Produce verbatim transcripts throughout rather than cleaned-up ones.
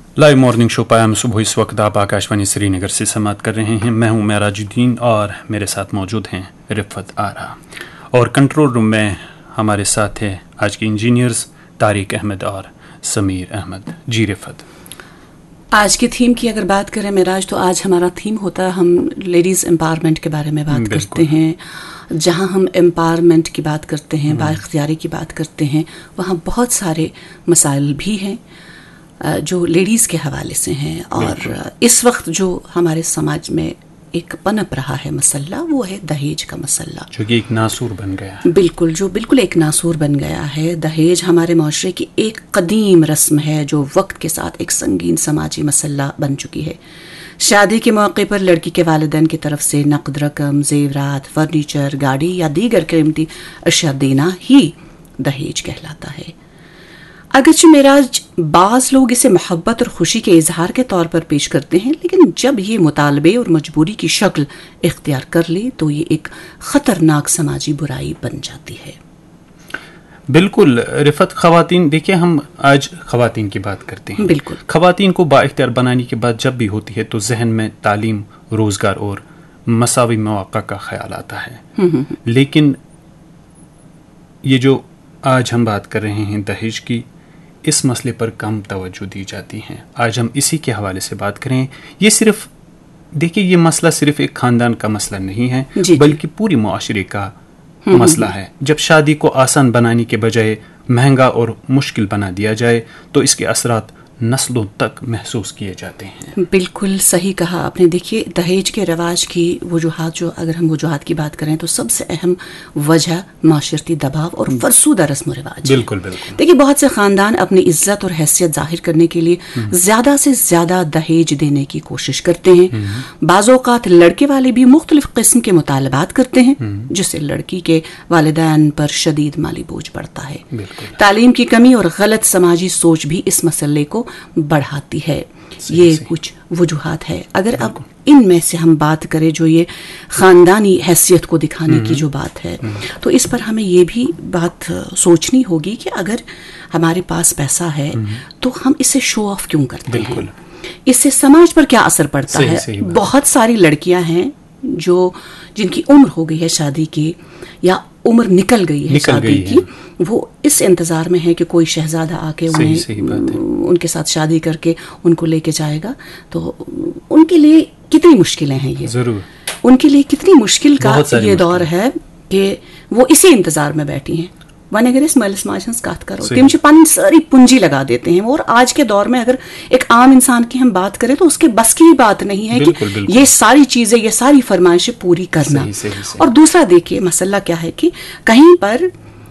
Live morning show پیام صبح اس وقت آپ آکاشوانی سری نگر سے سماعت کر رہے ہیں. میں ہوں معراج الدین اور میرے ساتھ موجود ہیں رفت آرا, اور کنٹرول روم میں ہمارے ساتھ ہیں آج کے انجینئرز طارق احمد اور سمیر احمد. جی رفت, آج کے تھیم کی اگر بات کریں معراج, تو آج ہمارا تھیم ہوتا ہے, ہم لیڈیز امپاورمنٹ کے بارے میں بات کرتے ہیں. جہاں ہم امپاورمنٹ کی بات کرتے ہیں, با اختیاری کی بات کرتے ہیں, وہاں بہت سارے مسائل بھی ہیں جو لیڈیز کے حوالے سے ہیں. اور اس وقت جو ہمارے سماج میں ایک پنپ رہا ہے مسئلہ, وہ ہے دہیج کا مسئلہ, جو کہ ایک ناسور بن گیا ہے. بالکل, جو بالکل ایک ناسور بن گیا ہے. دہیج ہمارے معاشرے کی ایک قدیم رسم ہے جو وقت کے ساتھ ایک سنگین سماجی مسئلہ بن چکی ہے. شادی کے موقع پر لڑکی کے والدین کی طرف سے نقد رقم, زیورات, فرنیچر, گاڑی یا دیگر قیمتی اشیاء دینا ہی دہیج کہلاتا ہے. اگرچہ معراج بعض لوگ اسے محبت اور خوشی کے اظہار کے طور پر پیش کرتے ہیں, لیکن جب یہ مطالبے اور مجبوری کی شکل اختیار کر لے تو یہ ایک خطرناک سماجی برائی بن جاتی ہے. بالکل رفت, خواتین, دیکھیں ہم آج خواتین کی بات کرتے ہیں. بالکل, خواتین کو با اختیار بنانے کی بات جب بھی ہوتی ہے تو ذہن میں تعلیم, روزگار اور مساوی مواقع کا خیال آتا ہے. لیکن یہ جو آج ہم بات کر رہے ہیں دہیج کی, اس مسئلے پر کم توجہ دی جاتی ہے. آج ہم اسی کے حوالے سے بات کریں. یہ صرف دیکھیں, یہ مسئلہ صرف ایک خاندان کا مسئلہ نہیں ہے, جی بلکہ پوری معاشرے کا مسئلہ ہے. جب شادی کو آسان بنانے کے بجائے مہنگا اور مشکل بنا دیا جائے تو اس کے اثرات نسلوں تک محسوس کیے جاتے ہیں. بالکل صحیح کہا آپ نے. دیکھیے, دہیج کے رواج کی وجوہات, جو اگر ہم وجوہات کی بات کریں تو سب سے اہم وجہ معاشرتی دباؤ اور فرسودہ رسم و رواج. بالکل بالکل. دیکھیے, بہت سے خاندان اپنی عزت اور حیثیت ظاہر کرنے کے لیے زیادہ سے زیادہ دہیج دینے کی کوشش کرتے ہیں. بعض اوقات لڑکے والے بھی مختلف قسم کے مطالبات کرتے ہیں, جس سے لڑکی کے والدین پر شدید مالی بوجھ پڑتا ہے. تعلیم کی کمی اور غلط سماجی سوچ بھی اس مسئلے کو بڑھاتی ہے. یہ کچھ وجوہات ہے. اگر اب ان میں سے ہم بات کریں, جو یہ خاندانی حیثیت کو دکھانے کی جو بات ہے, تو اس پر ہمیں یہ بھی بات سوچنی ہوگی کہ اگر ہمارے پاس پیسہ ہے تو ہم اسے شو آف کیوں کرتے ہیں, اس سے سماج پر کیا اثر پڑتا ہے. بہت ساری لڑکیاں ہیں جو جن کی عمر ہو گئی ہے شادی کی, یا عمر نکل گئی ہے شادی کی, وہ اس انتظار میں ہے کہ کوئی شہزادہ آ کے انہیں ان کے ساتھ شادی کر کے ان کو لے کے جائے گا. تو ان کے لیے کتنی مشکلیں ہیں, یہ ضرور ان کے لیے کتنی مشکل کا یہ دور ہے کہ وہ اسی انتظار میں بیٹھی ہیں. وۄنۍ اگر أسۍ مٲلِس ماجہِ ہٕنٛز کتھ کرو, تِم چھِ پنٕنۍ سٲری پونجی لگا دیتے ہیں. اور آج کے دور میں اگر ایک عام انسان کی ہم بات کریں تو اس کے بس کی بھی بات نہیں ہے کہ یہ ساری چیزیں, یہ ساری فرمائشیں پوری کرنا. اور دوسرا دیکھیے, مسئلہ کیا ہے کہ کہیں پر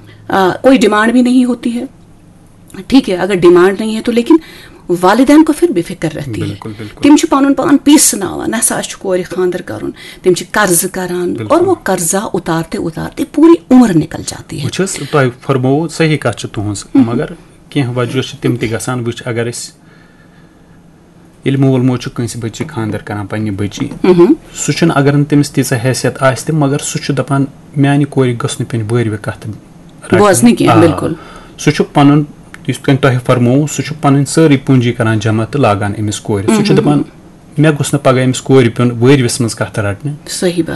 کوئی ڈیمانڈ بھی نہیں ہوتی ہے. ٹھیک ہے, اگر ڈیمانڈ نہیں ہے تو لیکن والدین کو پھر بے فکر رہتی ہے. تم چھ پنن پان پیسناوان, نسا چھ کورِ خاندر کرن, تم چھ قرض کران, اور وہ قرضہ اتارتے اتارتے پوری عمر نکل جاتی ہے. وچھس تۄہہِ فرموو صحیح کتھ چھ تُہنٛز, مگر کینٛہہ وجہ چھ تِم تہِ گژھان. وٕچھ, اگر أسۍ ییٚلہِ مول موج چھُ کٲنٛسہِ بٔچی خاندر کران, پننہِ بٔچی, سُہ چھُنہٕ اگر نہٕ تٔمِس تیٖژاہ حیثیت آسہِ تہِ, مگر سُہ چھُ دپان میانہِ کورِ گٔژھ نہٕ پیٚنۍ وٲروِ کتھ بوزنہِ کینٛہہ. بالکل, سُہ چھُ پنُن, یُس کٔنۍ تۄہہِ فرموو, سُہ چھُ پنٕنۍ سٲرٕے پوٗنجی کران جمع تہٕ لاگان أمِس کورِ. سُہ چھُ دپان مےٚ گوٚژھ نہٕ پگاہ أمِس کورِ پیوٚن وٲروِس منٛز کتھ رٹنہِ. صحیح بات.